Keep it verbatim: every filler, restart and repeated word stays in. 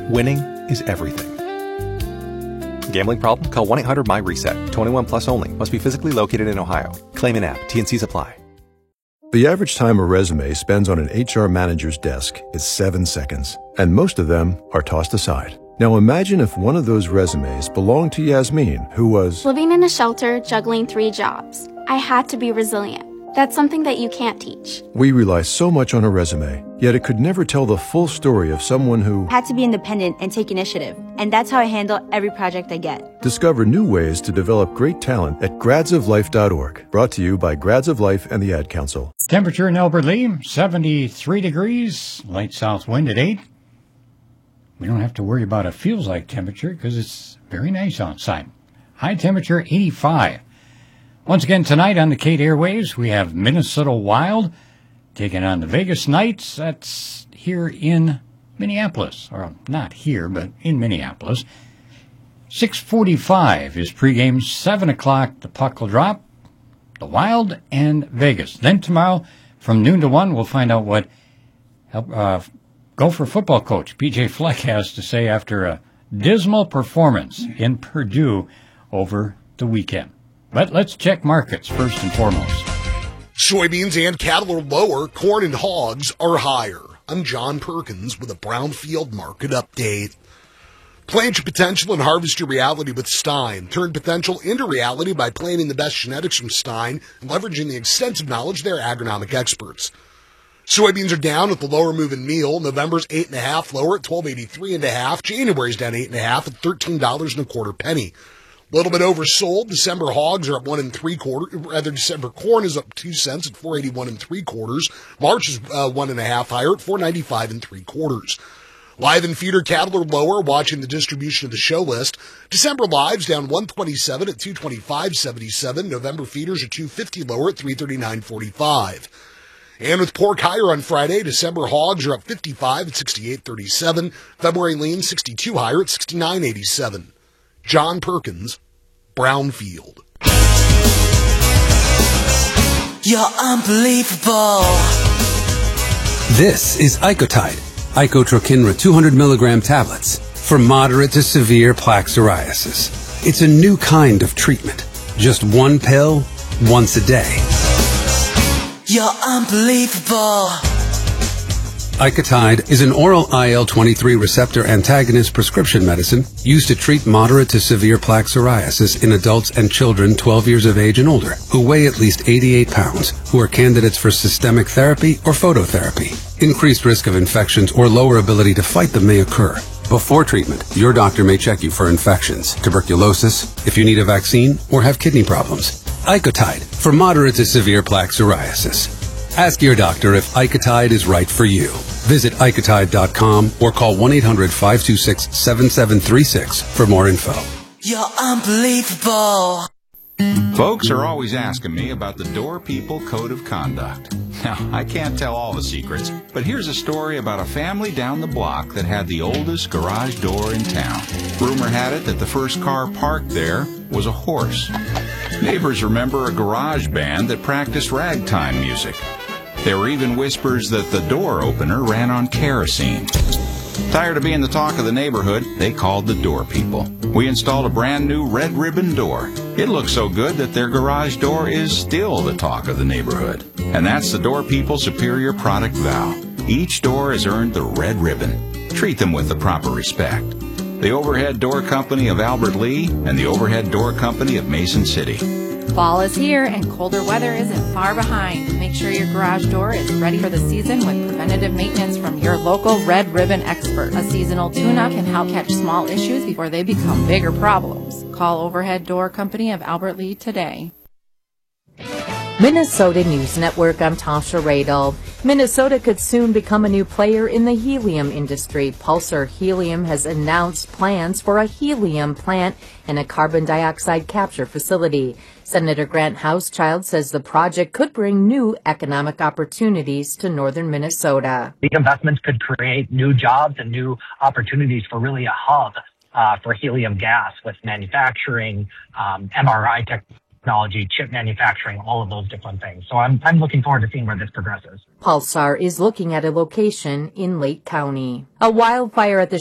Winning is everything. Gambling problem? Call one eight hundred my reset. twenty-one plus only. Must be physically located in Ohio. Claim in app. T N Cs apply. The average time a resume spends on an H R manager's desk is seven seconds, and most of them are tossed aside. Now imagine if one of those resumes belonged to Yasmin, who was living in a shelter, juggling three jobs. I had to be resilient. That's something that you can't teach. We rely so much on a resume, yet it could never tell the full story of someone who had to be independent and take initiative. And that's how I handle every project I get. Discover new ways to develop great talent at grads of life dot org. Brought to you by Grads of Life and the Ad Council. Temperature in Albert Lea, seventy-three degrees, light south wind at eight. We don't have to worry about a feels like temperature because it's very nice outside. High temperature eighty-five. Once again tonight on the Kate Airwaves, we have Minnesota Wild taking on the Vegas Knights. That's here in Minneapolis, or not here, but in Minneapolis. six forty-five is pregame, seven o'clock the puck will drop. The Wild and Vegas. Then tomorrow from noon to one, we'll find out what uh, Gopher football coach P J Fleck has to say after a dismal performance in Purdue over the weekend. But let's check markets first and foremost. Soybeans and cattle are lower. Corn and hogs are higher. I'm John Perkins with a Brownfield market update. Plant your potential and harvest your reality with Stein. Turn potential into reality by planting the best genetics from Stein and leveraging the extensive knowledge of their agronomic experts. Soybeans are down with the lower moving meal. November's eight and a half lower at twelve eighty-three and a half. January's down eight and a half at thirteen dollars and a quarter penny. A little bit oversold. December hogs are up one and three quarter. Rather, December corn is up two cents at four eighty-one and three quarters. March is uh, one and a half higher at four ninety-five and three quarters. Live and feeder cattle are lower. Watching the distribution of the show list. December lives down one twenty-seven at two twenty-five seventy-seven. November feeders are two fifty lower at three thirty-nine forty-five. And with pork higher on Friday, December hogs are up fifty-five at sixty-eight thirty-seven. February lean sixty-two higher at sixty-nine eighty-seven. John Perkins, Brownfield. You're unbelievable. This is Icotide, Icotrokinra two hundred milligram tablets for moderate to severe plaque psoriasis. It's a new kind of treatment. Just one pill, once a day. You're unbelievable. Icotide is an oral I L twenty-three receptor antagonist prescription medicine used to treat moderate to severe plaque psoriasis in adults and children twelve years of age and older who weigh at least eighty-eight pounds, who are candidates for systemic therapy or phototherapy. Increased risk of infections or lower ability to fight them may occur. Before treatment, your doctor may check you for infections, tuberculosis, if you need a vaccine, or have kidney problems. Icotide for moderate to severe plaque psoriasis. Ask your doctor if Icotide is right for you. Visit Icotide dot com or call one eight hundred five two six seven seven three six for more info. You're unbelievable. Folks are always asking me about the Door People Code of Conduct. Now, I can't tell all the secrets, but here's a story about a family down the block that had the oldest garage door in town. Rumor had it that the first car parked there was a horse. Neighbors remember a garage band that practiced ragtime music. There were even whispers that the door opener ran on kerosene. Tired of being the talk of the neighborhood, they called the Door People. We installed a brand new red ribbon door. It looks so good that their garage door is still the talk of the neighborhood. And that's the Door People Superior Product Vow. Each door has earned the red ribbon. Treat them with the proper respect. The Overhead Door Company of Albert Lea and the Overhead Door Company of Mason City. Fall is here and colder weather isn't far behind. Make sure your garage door is ready for the season with preventative maintenance from your local Red Ribbon expert. A seasonal tune-up can help catch small issues before they become bigger problems. Call Overhead Door Company of Albert Lea today. Minnesota News Network, I'm Tasha Radel. Minnesota could soon become a new player in the helium industry. Pulsar Helium has announced plans for a helium plant and a carbon dioxide capture facility. Senator Grant Hauschild says the project could bring new economic opportunities to northern Minnesota. These investments could create new jobs and new opportunities for really a hub uh, for helium gas with manufacturing, um, M R I technology. Technology, chip manufacturing, all of those different things. So I'm I'm looking forward to seeing where this progresses. Pulsar is looking at a location in Lake County. A wildfire at the